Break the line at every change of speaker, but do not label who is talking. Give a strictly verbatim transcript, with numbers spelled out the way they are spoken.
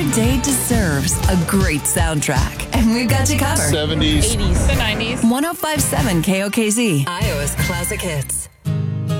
Every day deserves a great soundtrack, and we've got you covered.
seventies.
eighties. The nineties.
one oh five point seven K O K Z, Iowa's classic hits.